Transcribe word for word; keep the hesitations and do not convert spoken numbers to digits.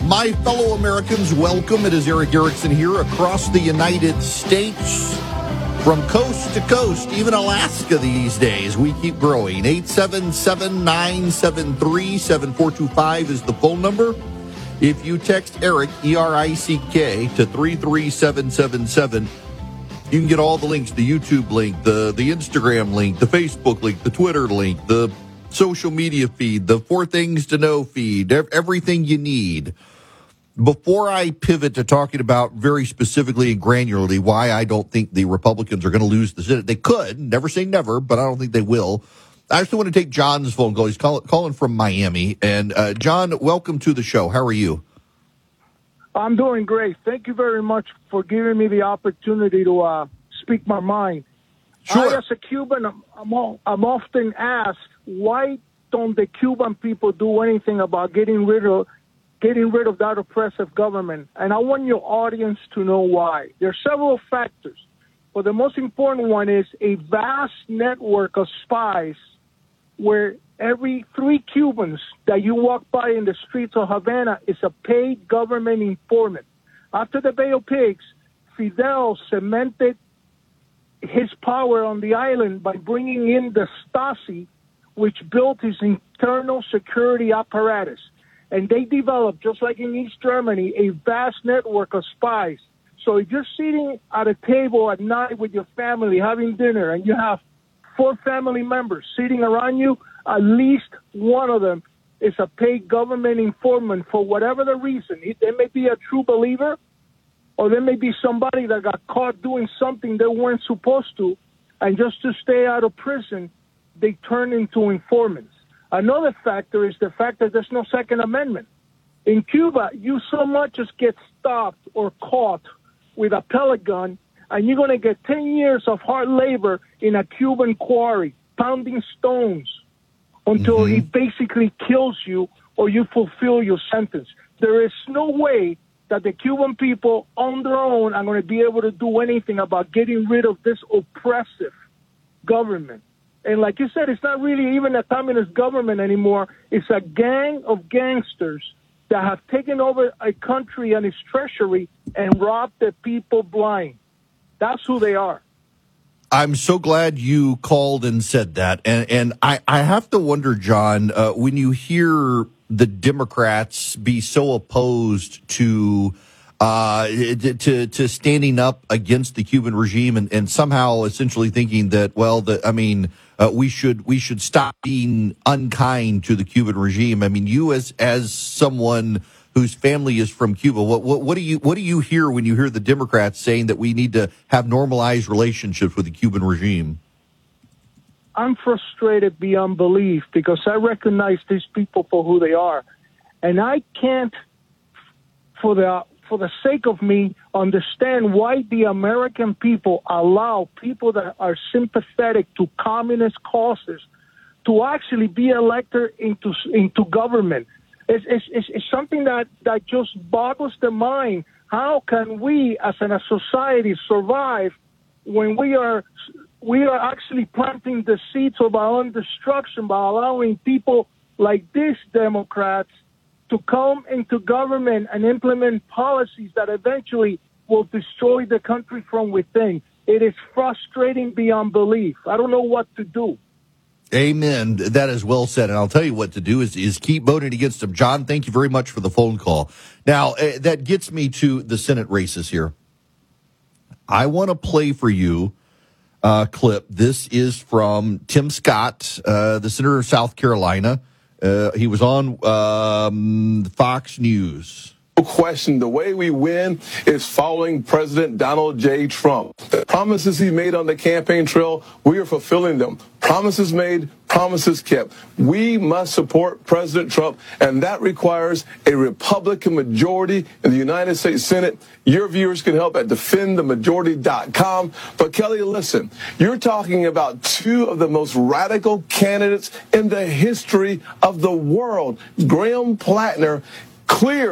My fellow Americans, welcome. It is Erick Erickson here across the United States, from coast to coast, even Alaska these days. We keep growing. eight seven seven, nine seven three, seven four two five is the phone number. If you text Erick, E R I C K, to three three seven seven seven, you can get all the links, the YouTube link, the, the Instagram link, the Facebook link, the Twitter link, the social media feed, the Four Things to Know feed, everything you need. Before I pivot to talking about very specifically and granularly why I don't think the Republicans are going to lose the Senate, they could, never say never, but I don't think they will. I actually want to take John's phone call. He's call, calling from Miami. And uh, John, welcome to the show. How are you? I'm doing great. Thank you very much for giving me the opportunity to uh, speak my mind. Sure. I, as a Cuban, I'm, I'm, all, I'm often asked, why don't the Cuban people do anything about getting rid of getting rid of that oppressive government? And I want your audience to know why. There are several factors, but the most important one is a vast network of spies where every three Cubans that you walk by in the streets of Havana is a paid government informant. After the Bay of Pigs, Fidel cemented his power on the island by bringing in the Stasi, which built his internal security apparatus. And they developed, just like in East Germany, a vast network of spies. So if you're sitting at a table at night with your family having dinner and you have four family members sitting around you, at least one of them is a paid government informant for whatever the reason. They may be a true believer, or there may be somebody that got caught doing something they weren't supposed to, and just to stay out of prison, they turn into informants. Another factor is the fact that there's no Second Amendment. In Cuba, you so much as get stopped or caught with a pellet gun, and you're going to get ten years of hard labor in a Cuban quarry, pounding stones until mm-hmm. he basically kills you or you fulfill your sentence. There is no way that the Cuban people on their own are going to be able to do anything about getting rid of this oppressive government. And like you said, it's not really even a communist government anymore. It's a gang of gangsters that have taken over a country and its treasury and robbed the people blind. That's who they are. I'm so glad you called and said that. And and I, I have to wonder, John, uh, when you hear the Democrats be so opposed to uh, to to standing up against the Cuban regime and, and somehow essentially thinking that, well, the, I mean, uh, we should we should stop being unkind to the Cuban regime. I mean, you as as someone whose family is from Cuba, what what what do you what do you hear when you hear the Democrats saying that we need to have normalized relationships with the Cuban regime? I'm frustrated beyond belief because I recognize these people for who they are, and I can't, for the for the sake of me, understand why the American people allow people that are sympathetic to communist causes to actually be elected into into government. It's, it's, it's something that, that just boggles the mind. How can we, as a society, survive when we are we are actually planting the seeds of our own destruction by allowing people like these Democrats to come into government and implement policies that eventually will destroy the country from within? It is frustrating beyond belief. I don't know what to do. Amen. That is well said. And I'll tell you what to do is, is keep voting against him. John, thank you very much for the phone call. Now, uh, that gets me to the Senate races here. I want to play for you a clip. This is from Tim Scott, uh, the senator of South Carolina. Uh, he was on um, Fox News. No question, the way we win is following President Donald J. Trump. The promises he made on the campaign trail, we are fulfilling them. Promises made, promises kept. We must support President Trump, and that requires a Republican majority in the United States Senate. Your viewers can help at defend the majority dot com. But, Kelly, listen, you're talking about two of the most radical candidates in the history of the world. Graham Plattner, clear